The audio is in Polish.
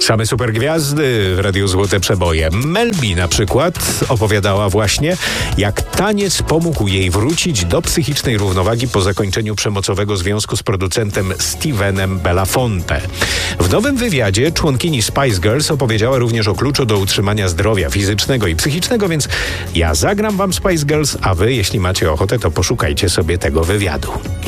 Same supergwiazdy w Radiu Złote Przeboje. Mel B na przykład opowiadała właśnie, jak taniec pomógł jej wrócić do psychicznej równowagi po zakończeniu przemocowego związku z producentem Stevenem Belafonte. W nowym wywiadzie członkini Spice Girls opowiedziała również o kluczu do utrzymania zdrowia fizycznego i psychicznego, więc ja zagram wam Spice Girls, a wy, jeśli macie ochotę, to poszukajcie sobie tego wywiadu.